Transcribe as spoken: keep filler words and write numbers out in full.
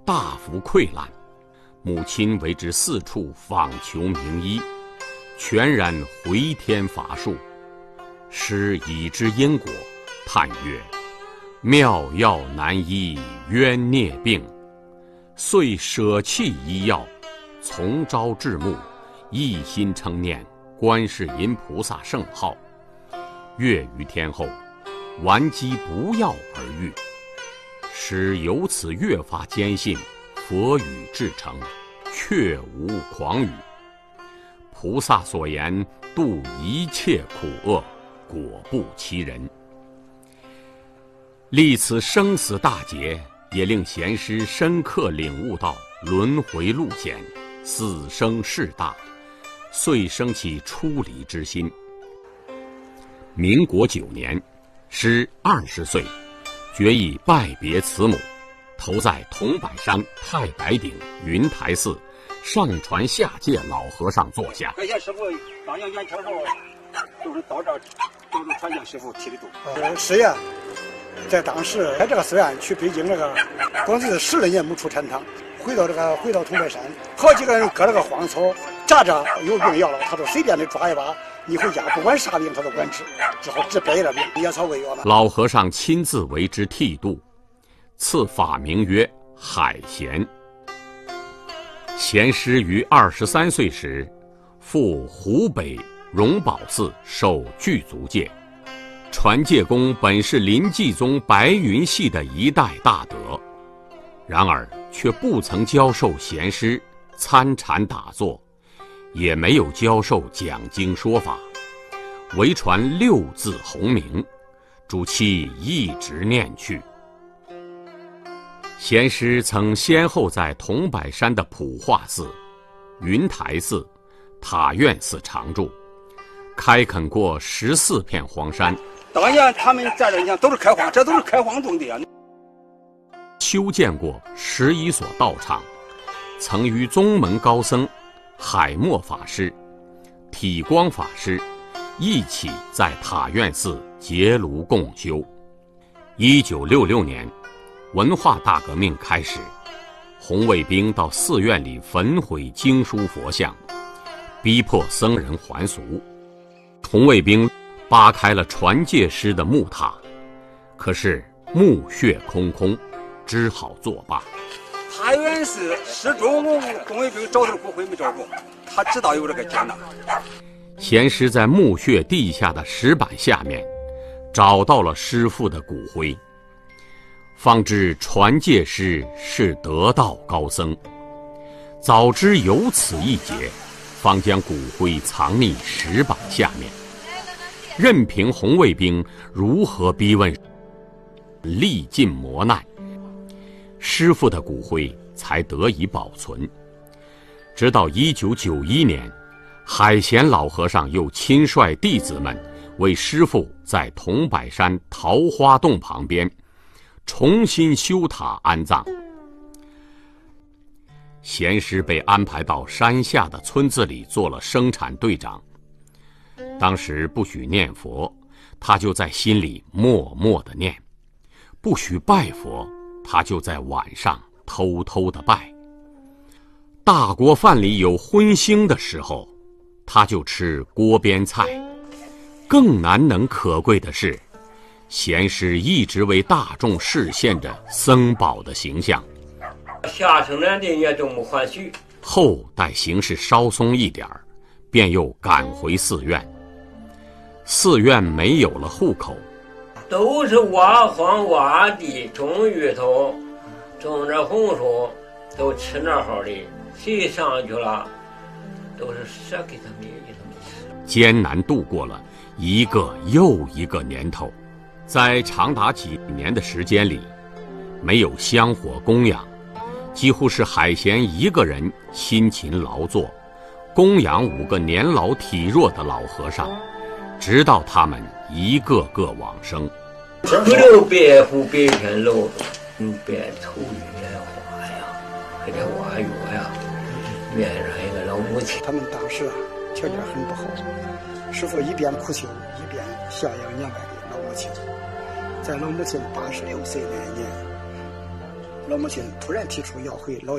大幅溃烂，母亲为之四处访求名医，全然回天乏术。师已知因果，叹曰：妙药难医冤孽病，遂舍弃医药，从朝至暮，一心称念观世音菩萨圣号。月余天后，顽疾不药而愈。师由此越发坚信佛语至诚，确无诳语。菩萨所言度一切苦厄，果不其人。历此生死大劫，也令贤师深刻领悟到轮回路险，死生事大，遂生起出离之心。民国九年，师二十岁，决意拜别慈母，投在桐柏山太白顶云台寺上传下界老和尚座下。 感谢师傅当年元朝时候，就是到这儿帮助传教师傅剃的度。 呃，师爷在当时在这个寺院去北京那个，光是十来年没出禅堂，回到这个回到桐柏山，好几个人割了个荒草，扎着有病要了，他说随便的抓一把，你回家不管啥病他都管治，之后治百了病，野草为药了。 老和尚亲自为之剃度，赐法名曰海贤。贤师于二十三岁时，赴湖北荣宝寺受具足戒。传戒功本是临济宗白云系的一代大德，然而却不曾教授贤师参禅打坐，也没有教授讲经说法，唯传六字洪名，主其一直念去。贤师曾先后在桐柏山的普化寺、云台寺、塔院寺常住，开垦过十四片荒山。 当年他们在这，你看都是开荒，这都是开荒种的啊。 修建过十一所道场，曾与宗门高僧海默法师、体光法师一起在塔院寺结庐共修。一九六六年，文化大革命开始，红卫兵到寺院里焚毁经书佛像，逼迫僧人还俗。红卫兵扒开了传戒师的木塔，可是墓穴空空，只好作罢。 塔院寺始终红卫兵找他骨灰没找着，他知道有这个劫难。 贤师在墓穴地下的石板下面找到了师父的骨灰，方知传戒师是得道高僧。早知有此一劫，方将骨灰藏匿石板下面，任凭红卫兵如何逼问，历尽磨难，师父的骨灰才得以保存。直到一九九一年，海贤老和尚又亲率弟子们为师父在桐柏山桃花洞旁边重新修塔安葬。贤师被安排到山下的村子里做了生产队长。当时不许念佛，他就在心里默默地念；不许拜佛，他就在晚上偷偷地拜。大锅饭里有荤腥的时候，他就吃锅边菜。更难能可贵的是，贤师一直为大众示现着僧宝的形象。 下城南的也都没还许。 后待形势稍松一点儿，便又赶回寺院。寺院没有了户口， 都是挖荒挖地，种芋头，种着红薯，都吃那好的。谁上去了，都是舍给他们，也给他们吃。 艰难度过了一个又一个年头，在长达几年的时间里，没有香火供养，几乎是海贤一个人辛勤劳作，供养五个年老体弱的老和尚，直到他们一个个往生。 不留白虎白天露着，用白头玉来画呀，给他挖药呀，面上一个老母亲。 他们当时啊条件很不好，师父一边苦修，一边孝养年迈的老母亲。在老母亲八十六岁那一年， 老母亲突然提出要回老家。